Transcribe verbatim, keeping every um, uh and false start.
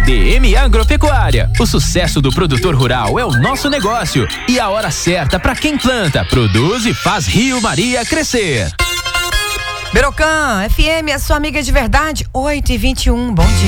D M Agropecuária. O sucesso do produtor rural é o nosso negócio e a hora certa para quem planta, produz e faz Rio Maria crescer. Berocan, F M, a sua amiga de verdade, oito e vinte e um, bom dia.